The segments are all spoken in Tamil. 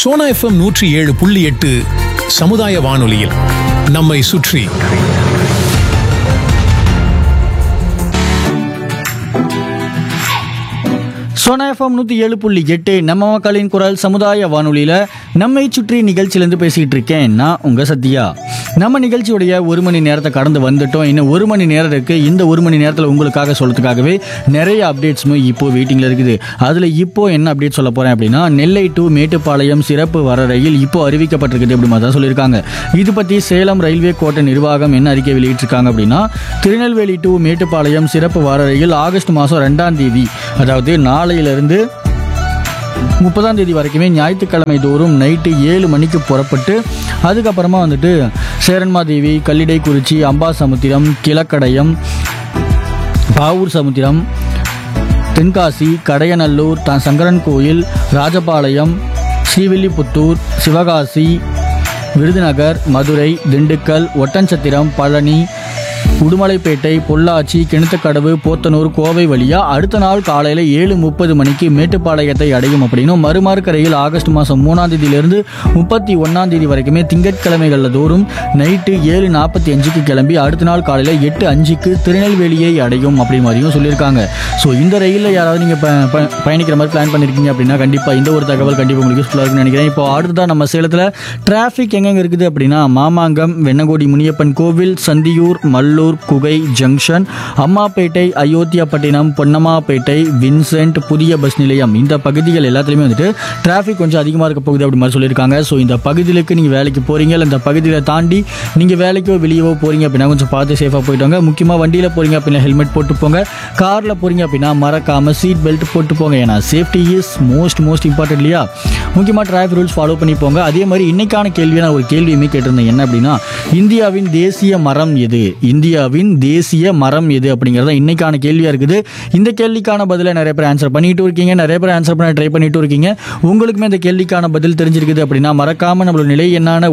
சோனா எஃப்எம் 107.8 சமுதாய வானொலியில் நம்மை சுற்றி. சோனா எஃப்எம் 107.8 நம்ம மக்களின் குரல் சமுதாய வானொலியில் நம்மை சுற்றி நிகழ்ச்சியிலேருந்து பேசிகிட்டு இருக்கேன் நான் உங்கள் சத்யா. நம்ம நிகழ்ச்சியுடைய 1 மணி நேரத்தை கடந்து வந்துட்டோம். இன்னும் 1 மணி நேரம் இருக்குது. இந்த 1 மணி நேரத்தில் உங்களுக்காக சொல்கிறதுக்காகவே நிறைய அப்டேட்ஸும் இப்போது வெயிட்டிங்கில் இருக்குது. அதில் இப்போது என்ன அப்டேட் சொல்ல போகிறேன் அப்படின்னா, நெல்லை டு மேட்டுப்பாளையம் சிறப்பு வர ரயில் இப்போது அறிவிக்கப்பட்டிருக்குது அப்படி மாதிரி தான் சொல்லியிருக்காங்க. இது பற்றி சேலம் ரயில்வே கோட்ட நிர்வாகம் என்ன அறிக்கை வெளியிட்டிருக்காங்க அப்படின்னா, திருநெல்வேலி டு மேட்டுப்பாளையம் சிறப்பு வர ரயில் ஆகஸ்ட் மாதம் 2ஆம் தேதி, அதாவது நாளையிலிருந்து 30ஆம் தேதி வரைக்குமே ஞாயிற்றுக்கிழமை தோறும் நைட்டு 7 மணிக்கு புறப்பட்டு அதுக்கப்புறமா வந்துட்டு சேரன்மாதேவி, கல்லிடைக்குறிச்சி, அம்பாசமுத்திரம், கிழக்கடையம், பாவூர் சமுத்திரம், தென்காசி, கடையநல்லூர், சங்கரன் கோயில், ராஜபாளையம், ஸ்ரீவில்லிபுத்தூர், சிவகாசி, விருதுநகர், மதுரை, திண்டுக்கல், ஒட்டன்சத்திரம், பழனி, உடுமலைப்பேட்டை, பொள்ளாச்சி, கிணத்துக்கடவு, போத்தனூர், கோவை வழியா அடுத்த நாள் காலையில் 7:30 மணிக்கு மேட்டுப்பாளையத்தை அடையும் அப்படின்னும், மறுமார்க்க ரயில் ஆகஸ்ட் மாதம் 3ஆம் தேதியிலிருந்து 31ஆம் தேதி வரைக்குமே திங்கட்கிழமைகளில் தோறும் நைட்டு 7:45க்கு கிளம்பி அடுத்த நாள் காலையில் 8:05க்கு திருநெல்வேலியை அடையும் அப்படி மாதிரியும் சொல்லியிருக்காங்க. ஸோ இந்த ரயிலில் யாராவது நீங்கள் பயணிக்கிற மாதிரி பிளான் பண்ணியிருக்கீங்க அப்படின்னா கண்டிப்பாக இந்த ஒரு தகவல் கண்டிப்பாக உங்களுக்கு யூஸ்ஃபுல்லாக இருக்குன்னு நினைக்கிறேன். இப்போ அடுத்ததான் நம்ம சேலத்தில் டிராஃபிக் எங்கெங்கே இருக்குது அப்படின்னா, மாமாங்கம், வெண்ணகோடி முனியப்பன் கோவில், சந்தியூர், மல்லூர், குகை ஜங்ஷன், அம்மாப்பேட்டை, அயோத்தியாப்பட்டினம், பொன்னம்மாப்பேட்டை, வின்சென்ட், புதிய பஸ் நிலையம், இந்த பகுதிகள் எல்லாத்துலேயுமே வந்துட்டு டிராஃபிக் கொஞ்சம் அதிகமாக இருக்க போகுது அப்படி மாதிரி சொல்லியிருக்காங்க. ஸோ இந்த பகுதிகளுக்கு நீங்கள் வேலைக்கு போகிறீங்க இல்லை இந்த பகுதியில் தாண்டி நீங்கள் வேலைக்கோ வெளியவோ போகிறீங்க அப்படின்னா கொஞ்சம் பார்த்து சேஃபாக போயிட்டு வாங்க. முக்கியமாக வண்டியில் போகிறீங்க அப்படின்னா ஹெல்மெட் போட்டு போங்க. காரில் போகிறீங்க அப்படின்னா மறக்காமல் சீட் பெல்ட் போட்டு போங்க. ஏன்னா சேஃப்டி இஸ் மோஸ்ட் இம்பார்ட்டன்ட் இல்லையா? முக்கியமாக டிராஃபிக் ரூல்ஸ் ஃபாலோ பண்ணி போங்க. அதே மாதிரி இன்னைக்கான கேள்வியை நான் ஒரு கேள்வியுமே கேட்டிருந்தேன். என்ன அப்படின்னா, இந்தியாவின் தேசிய மரம் எது? இந்தியாவின் தேசிய மரம் எது அப்படிங்கிறத இன்னைக்கான கேள்வியாக இருக்குது. இந்த கேள்விக்கான பதிலை நிறைய பேர் ஆன்சர் பண்ணிட்டு இருக்கீங்க, நிறைய பேர் ஆன்சர் பண்ண ட்ரை பண்ணிட்டு இருக்கீங்க. உங்களுக்குமே இந்த கேள்விக்கான பதில் தெரிஞ்சிருக்குது அப்படின்னா மறக்காம நம்மளோட நிலை என்னான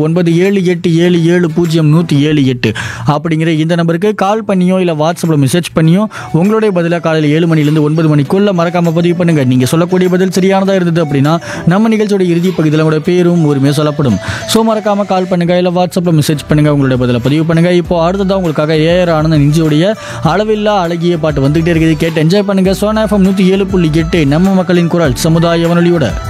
9787700178 அப்படிங்கிற இந்த நம்பருக்கு கால் பண்ணியோ இல்லை வாட்ஸ்அப்பில் மெசேஜ் பண்ணியோ உங்களுடைய பதிலாக காலையில் 7 மணிலேருந்து 9 மணிக்குள்ள மறக்காம பதிவு பண்ணுங்க. நீங்கள் சொல்லக்கூடிய பதில் சரியானதாக இருந்தது அப்படின்னா நம்ம நிகழ்ச்சியோட இறுதி பகுதியில் உங்களோட பேரும் ஊருமே சொல்லப்படும். ஸோ மறக்காம கால் பண்ணுங்க இல்லை வாட்ஸ்அப்பில் மெசேஜ் பண்ணுங்க, உங்களுடைய பதிலை பதிவு பண்ணுங்க. இப்போ அடுத்ததான் உங்களுக்காக ஏஆர் ஆனந்த நெஞ்சியோடைய அளவில்லா அழகிய பாட்டு வந்துகிட்டே இருக்குது. கேட்டு என்ஜாய் பண்ணுங்க. சோனா எஃப்எம் 107.8 நம்ம மக்களின் குரல் சமுதாய வானொலியோட.